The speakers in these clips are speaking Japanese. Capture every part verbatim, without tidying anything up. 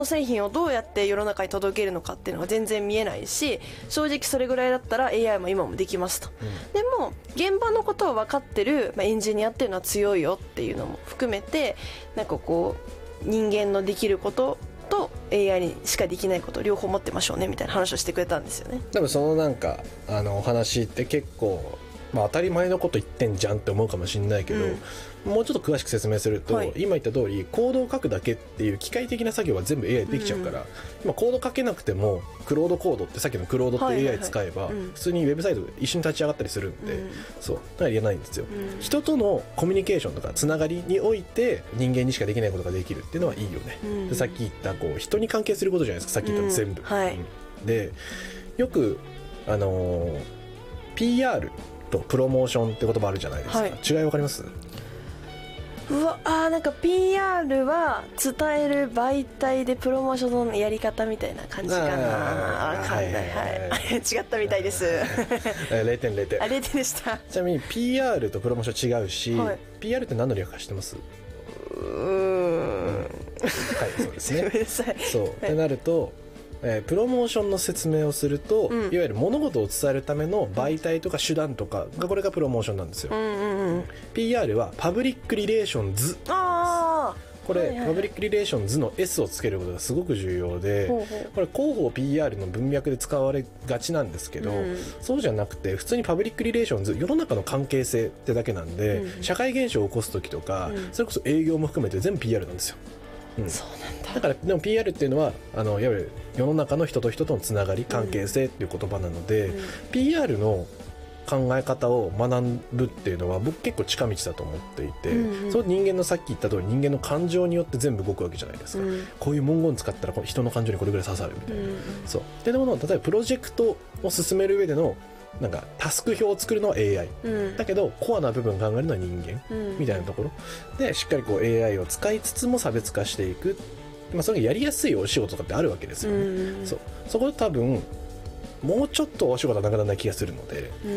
製品をどうやって世の中に届けるのかっていうのが全然見えないし、正直それぐらいだったら エーアイ も今もできますと、うん、でも現場のことを分かってる、まあ、エンジニアっていうのは強いよっていうのも含めて、なんかこう人間のできることと エーアイ にしかできないこと両方持ってましょうねみたいな話をしてくれたんですよね。 でもそのなんかあのお話って結構、まあ、当たり前のこと言ってんじゃんって思うかもしれないけど、うん、もうちょっと詳しく説明すると、はい、今言った通りコードを書くだけっていう機械的な作業は全部 エーアイ できちゃうから、うん、今コード書けなくてもクロードコードってさっきのクロードって エーアイ 使えば普通にウェブサイト一緒に立ち上がったりするんで、うん、そうだから言えないんですよ、うん、人とのコミュニケーションとかつながりにおいて人間にしかできないことができるっていうのはいいよね、うん、でさっき言ったこう人に関係することじゃないですか、さっき言った全部、うんはいうん、でよくあのー、ピーアールとプロモーションって言葉あるじゃないですか、はい、違い分かります？ うわあ、なんか ピーアール は伝える媒体でプロモーションのやり方みたいな感じかな。分かんない、はい、違ったみたいです。 れいてんれいてん。 あ、れいてんでした。 ちなみに ピーアール とプロモーション違うし、はい、ピーアール って何の略か知ってます？ うーん、はい、 そうですね。 ごめんなさい。 そう、はい、ってなるとえー、プロモーションの説明をすると、うん、いわゆる物事を伝えるための媒体とか手段とかがこれがプロモーションなんですよ、うんうんうん、ピーアール はパブリックリレーションズ。あこれ、はいはい、パブリックリレーションズの S をつけることがすごく重要で、ほうほうこれ広報 ピーアール の文脈で使われがちなんですけど、うん、そうじゃなくて普通にパブリックリレーションズ世の中の関係性ってだけなんで、うん、社会現象を起こす時とか、うん、それこそ営業も含めて全部 ピーアール なんですよ。うん、そうなんだ。だからでも ピーアール っていうのはあのいわゆる世の中の人と人とのつながり関係性っていう言葉なので、うん、ピーアール の考え方を学ぶっていうのは僕結構近道だと思っていて、うんうん、その人間のさっき言った通り人間の感情によって全部動くわけじゃないですか、うん、こういう文言使ったら人の感情にこれぐらい刺さるみたいな、うんうん、そうっていうものを例えばプロジェクトを進める上でのなんかタスク表を作るのは エーアイ、うん、だけどコアな部分考えるのは人間、うん、みたいなところでしっかりこう エーアイ を使いつつも差別化していく、まあ、それがやりやすいお仕事とかってあるわけですよね、うん、そうそこで多分もうちょっとお仕事はなくならない気がするので、うんうん、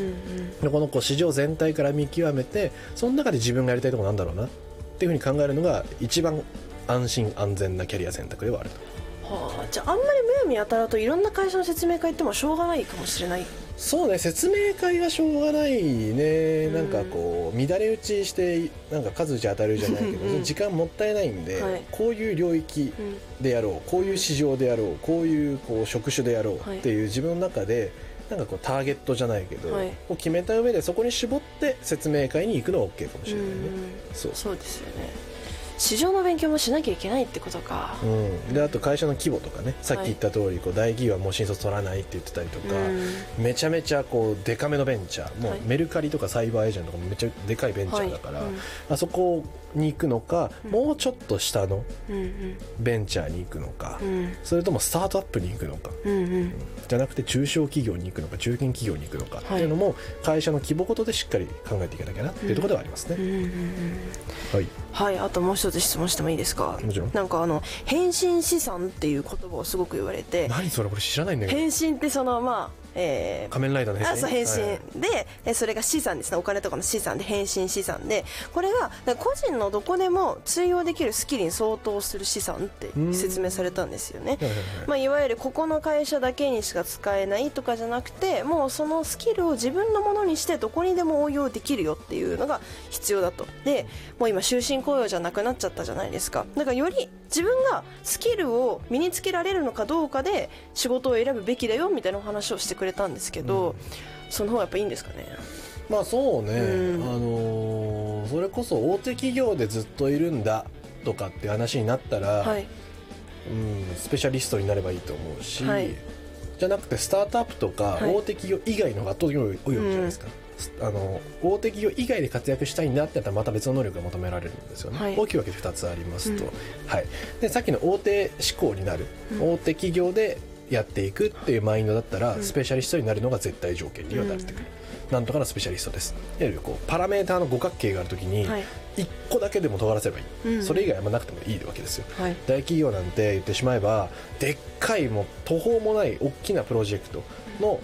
でこのこう市場全体から見極めてその中で自分がやりたいところなんだろうなっていうふうに考えるのが一番安心安全なキャリア選択ではあると。 はあ、じゃああんまりむやみやたらといろんな会社の説明会行ってもしょうがないかもしれない。 そうね、説明会はしょうがないね、うん、なんかこう乱れ打ちしてなんか数打ち当たるじゃないけど、うん、時間もったいないんで、はい、こういう領域でやろう、うん、こういう市場でやろう、こういうこう職種でやろうっていう自分の中でなんかこうターゲットじゃないけど、はい、を決めた上でそこに絞って説明会に行くのは OK かもしれないね。 そう、そうですよね。市場の勉強もしなきゃいけないってことか、 うん、であと会社の規模とかね、さっき言った通りこう大企業はもう新卒取らないって言ってたりとか、うん、めちゃめちゃこうデカめのベンチャー、もうメルカリとかサイバーエージェントとかもめっちゃでかいベンチャーだから、はいうん、あそこに行くのか、うん、もうちょっと下のベンチャーに行くのか、うん、それともスタートアップに行くのか、うんうん、じゃなくて中小企業に行くのか中堅企業に行くのかっていうのも会社の規模ごとでしっかり考えていかなきゃなっていうところではありますね、うんうんうんうん、はい、 はい、あともう一つ質問してもいいですか。 もちろん。 なんかあの変身資産っていう言葉をすごく言われて、 何それ、これ知らないんだけど。 変身ってそのまあえー、 仮面ライダーの変身、 あ、そう変身、 はい、 で、えそれが資産ですね。お金とかの資産で変身資産で、これが個人のどこでも通用できるスキルに相当する資産って説明されたんですよね。い、はいはいまあ、いわゆるここの会社だけにしか使えないとかじゃなくて、もうそのスキルを自分のものにしてどこにでも応用できるよっていうのが必要だと。でもう今終身雇用じゃなくなっちゃったじゃないですか。だからより自分がスキルを身につけられるのかどうかで仕事を選ぶべきだよみたいなお話をしてくれたんですけど、うん、その方がやっぱいいんですかね。 まあそうね、うん、あのー、それこそ大手企業でずっといるんだとかって話になったら、はい、うん、スペシャリストになればいいと思うし、はい、じゃなくてスタートアップとか大手企業以外の方が圧倒的に多いわけじゃないですか、うん、あの大手企業以外で活躍したいんだってやったらまた別の能力が求められるんですよね、はい、大きく分けてふたつありますと、うん、はい、でさっきの大手志向になる、うん、大手企業でやっていくっていうマインドだったら、うん、スペシャリストになるのが絶対条件にはなってくる、うん、なんとかのスペシャリストです。いわゆるこうパラメーターの五角形があるときに、はい、いっこだけでも尖らせればいい、うん、それ以外はなくてもいいわけですよ、はい、大企業なんて言ってしまえばでっかいもう途方もない大きなプロジェクトの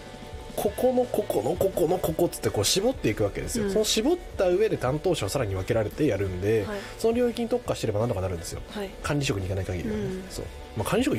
ここのここのここのここっつってこう絞っていくわけですよ、うん、その絞った上で担当者をさらに分けられてやるんで、はい、その領域に特化してれば何とかなるんですよ、はい、管理職に行かない限りはね、うん、そう、まあ、管理職